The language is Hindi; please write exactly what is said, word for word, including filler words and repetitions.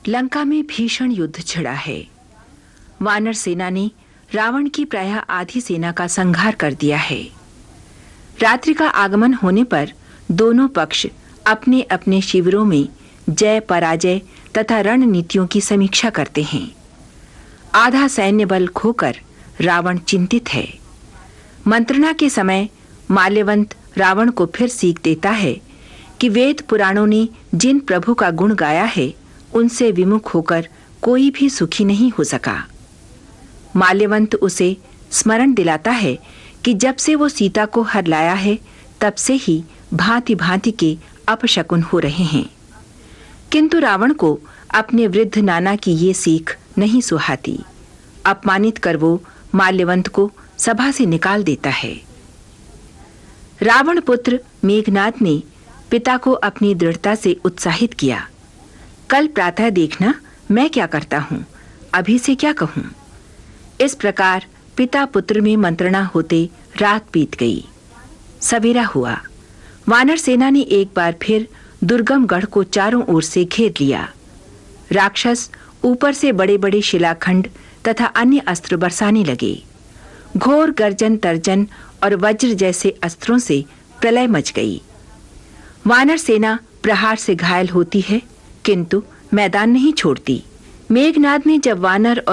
लंका में भीषण युद्ध छिड़ा है। वानर सेना ने रावण की प्रायः आधी सेना का संहार कर दिया है। रात्रि का आगमन होने पर दोनों पक्ष अपने अपने शिविरों में जय पराजय तथा रणनीतियों की समीक्षा करते हैं। आधा सैन्य बल खोकर रावण चिंतित है। मंत्रणा के समय माल्यवंत रावण को फिर सीख देता है कि वेद पुराणों ने जिन प्रभु का गुण गाया है उनसे विमुख होकर कोई भी सुखी नहीं हो सका। माल्यवंत उसे स्मरण दिलाता है कि जब से वो सीता को हर लाया है तब से ही भांति भांति के अपशकुन हो रहे हैं। किंतु रावण को अपने वृद्ध नाना की ये सीख नहीं सुहाती। अपमानित कर वो माल्यवंत को सभा से निकाल देता है। रावण पुत्र मेघनाद ने पिता को अपनी दृढ़ता से उत्साहित किया। कल प्रातः देखना मैं क्या करता हूँ, अभी से क्या कहूँ। इस प्रकार पिता पुत्र में मंत्रणा होते रात बीत गई। सवेरा हुआ। वानर सेना ने एक बार फिर दुर्गम गढ़ को चारों ओर से घेर लिया। राक्षस ऊपर से बड़े बड़े शिलाखंड तथा अन्य अस्त्र बरसाने लगे। घोर गर्जन तर्जन और वज्र जैसे अस्त्रों से प्रलय मच गई। वानर सेना प्रहार से घायल होती है किंतु मैदान नहीं छोड़ती। मेघनाद ने जब वानर और